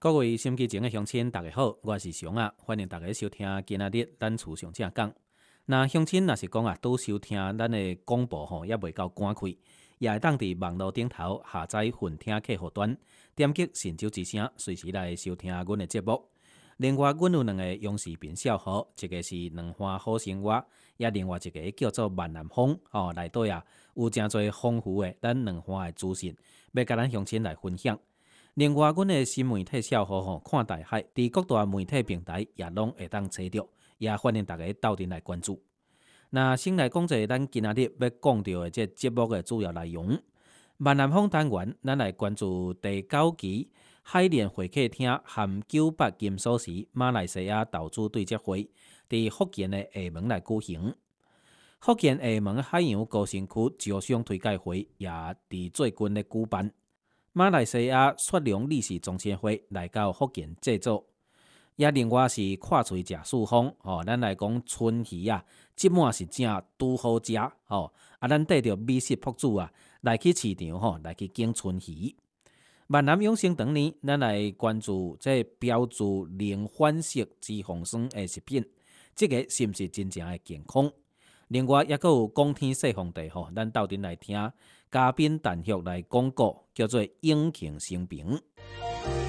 各位心机前的乡亲，大家好，我是熊啊，欢迎大家收听今仔日咱厝上正讲。那乡亲若是讲啊，拄收听咱的广播吼，也未够赶开，也会当伫网络顶头下载混听客户端，点击神州之声，随时来收听阮的节目。另外，阮有两个用视频笑话，一个是两花好生活，也另外一个叫做万南风哦，内底啊有真侪丰富的咱两花的资讯，要甲咱乡亲来分享。另外，阮的新媒体笑话吼，看大海，伫各大媒体平台也拢会当找到，也欢迎大家斗阵来关注。那先来讲者，咱今仔日要讲到的这节目的主要内容。万南风单元，咱来关注第9期海联会客厅含98金锁匙马来西亚投资对接会，伫福建的厦门来举行。福建厦门海洋高新区招商推介会也伫最近咧举办。马来西亚雪龙理事总监会来到福建制作，也另外是看喙食四方哦。咱来讲春鱼啊，即满是正拄好食哦。咱带着美食博主啊，来去市场吼，来去拣春鱼。闽南养生堂呢，咱来关注这标注零反式脂肪酸的食品，这个是毋是真正的健康？另外，也佫有讲天说皇帝吼，咱斗阵来听嘉宾陈旭来讲过，叫做永庆生平。